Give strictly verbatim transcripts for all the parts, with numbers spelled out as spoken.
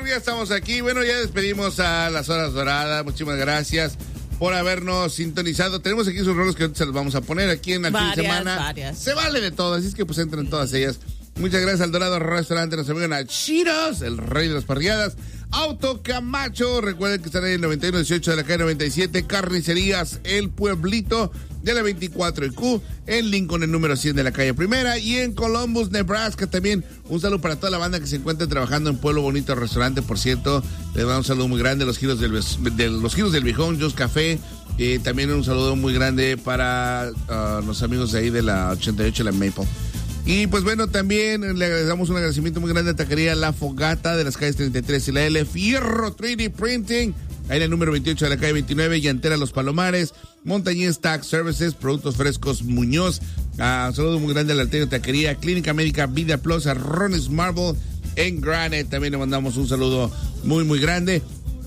ya estamos aquí. Bueno, ya despedimos a las horas doradas. Muchísimas gracias por habernos sintonizado. Tenemos aquí sus roles que ahorita se los vamos a poner aquí en el fin de semana. Varias. Se vale de todo, así es que pues entren todas ellas. Muchas gracias al Dorado Restaurante, nos amigos Nachitos, el rey de las parrilladas. Auto Camacho, recuerden que están ahí en el noventa y uno dieciocho de la calle noventa y siete. Carnicerías El Pueblito de la veinticuatro y Q. En Lincoln, el número cien de la calle Primera. Y en Columbus, Nebraska también. Un saludo para toda la banda que se encuentra trabajando en Pueblo Bonito Restaurante, por cierto. Les damos un saludo muy grande. Los giros del, de los giros del Viejón, Joe's Café. Eh, también un saludo muy grande para uh, los amigos de ahí de la ochenta y ocho, la Maple. Y pues bueno, también le damos un agradecimiento muy grande a Taquería La Fogata de las calles treinta y tres y la L, Fierro tres D Printing, ahí en el número veintiocho de la calle veintinueve, Llantera Los Palomares, Montañés Tax Services, Productos Frescos Muñoz, uh, un saludo muy grande a la Alterio Taquería, Clínica Médica Vida Plus, a Rones Marble en Granite, también le mandamos un saludo muy muy grande.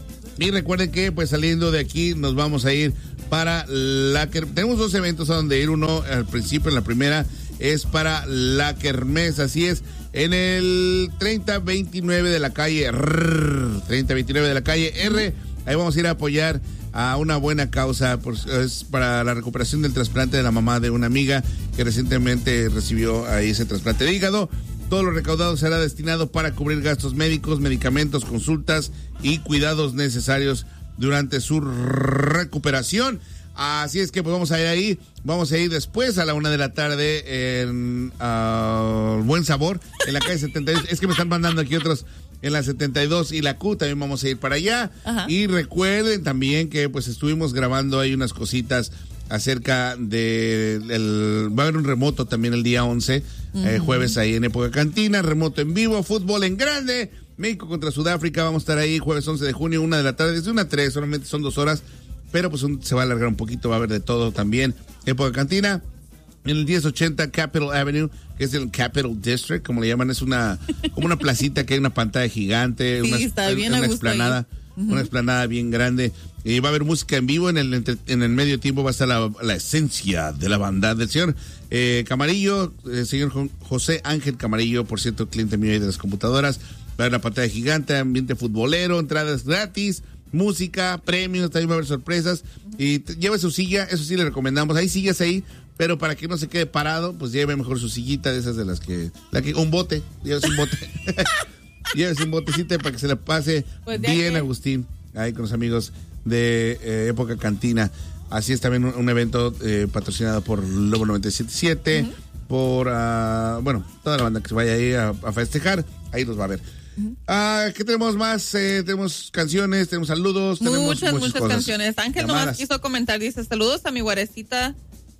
Y recuerden que pues saliendo de aquí nos vamos a ir para la... Tenemos dos eventos a donde ir, uno al principio, en la primera es para la Kermés, así es, en el treinta veintinueve de la calle R, treinta veintinueve de la calle R, ahí vamos a ir a apoyar a una buena causa, por, es para la recuperación del trasplante de la mamá de una amiga que recientemente recibió ahí ese trasplante de hígado. Todo lo recaudado será destinado para cubrir gastos médicos, medicamentos, consultas y cuidados necesarios durante su recuperación. Así es que pues vamos a ir ahí, vamos a ir después a la una de la tarde en uh, Buen Sabor, en la calle setenta y dos. Es que me están mandando aquí otros en la setenta y dos y la Q, también vamos a ir para allá. Ajá. Y recuerden también que pues estuvimos grabando ahí unas cositas acerca de el, va a haber un remoto también el día once, uh-huh. eh, jueves ahí en Época Cantina, remoto en vivo, fútbol en grande, México contra Sudáfrica, vamos a estar ahí jueves once de junio, una de la tarde, desde una a tres, solamente son dos horas, pero pues un, se va a alargar un poquito, va a haber de todo también. Época Cantina, en el diez ochenta Capitol Avenue, que es el Capitol District, como le llaman, es una como una placita que hay una pantalla gigante, sí, una, está bien una a gusto explanada, uh-huh. una explanada bien grande, y va a haber música en vivo, en el entre, en el medio tiempo va a estar la, la esencia de la banda del señor eh, Camarillo, el señor José Ángel Camarillo, por cierto, cliente mío ahí de las computadoras, va a haber una pantalla gigante, ambiente futbolero, entradas gratis, música, premios, también va a haber sorpresas, y t- lleve su silla, eso sí le recomendamos, hay sillas ahí, pero para que no se quede parado, pues lleve mejor su sillita de esas de las que, la que un bote, lleve un bote, lleve un botecito para que se le pase pues bien que... Agustín, ahí con los amigos de eh, Época Cantina. Así es también un, un evento eh, patrocinado por Lobo noventa y siete punto siete, uh-huh. por, uh, bueno, toda la banda que se vaya ahí a, a festejar, ahí los va a ver. Uh-huh. Ah, ¿qué tenemos más? Eh, tenemos canciones, tenemos saludos, muchas, tenemos muchas, muchas cosas. canciones. Ángel Llamadas. Nomás quiso comentar, dice, saludos a mi guarecita,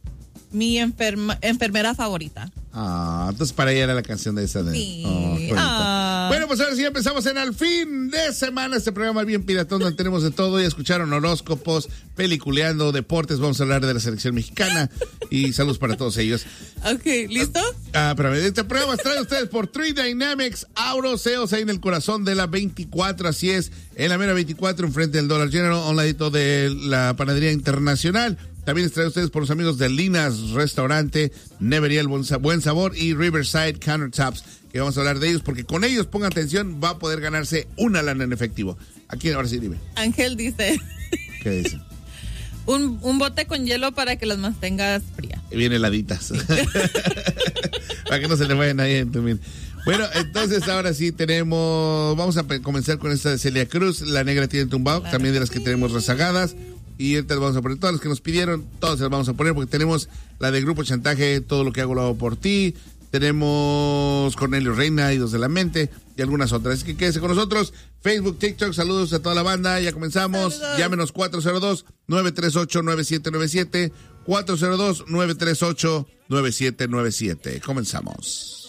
mi enferma, enfermera favorita. Ah, entonces para ella era la canción de esa de... Sí. Oh, ah. Bueno, pues ahora sí empezamos en el fin de semana, este programa bien piratón donde tenemos de todo. Ya escucharon horóscopos, peliculeando, deportes, vamos a hablar de la selección mexicana y saludos para todos ellos. Ok, ¿listo? Ah, pero este programa es traído a ustedes por Three Dynamics Auroseos, ahí en el corazón de la veinticuatro, así es, en la mera veinticuatro, enfrente del Dollar General, a un ladito de la Panadería Internacional. También les traigo a ustedes por los amigos de Linas Restaurante, Neveriel Buen Sabor y Riverside Countertops, que vamos a hablar de ellos, porque con ellos, pongan atención, va a poder ganarse una lana en efectivo. Aquí, ahora sí, dime. Ángel dice... ¿Qué dice? Un, un bote con hielo para que las mantengas frías. Bien heladitas. Para que no se le vayan ahí en tu mil. Bueno, entonces ahora sí tenemos... Vamos a comenzar con esta de Celia Cruz, La Negra Tiene Tumbao, claro, también de las que tenemos rezagadas. Y ahorita las vamos a poner, todas las que nos pidieron, todas las vamos a poner, porque tenemos la de Grupo Chantaje, Todo lo que hago lo hago por ti, tenemos Cornelio Reina, Idos de la Mente, y algunas otras. Así que quédese con nosotros, Facebook, TikTok, saludos a toda la banda, ya comenzamos, saludos. Llámenos cuatro cero dos, nueve tres ocho, nueve siete nueve siete, cuatro cero dos, nueve tres ocho, nueve siete nueve siete, comenzamos.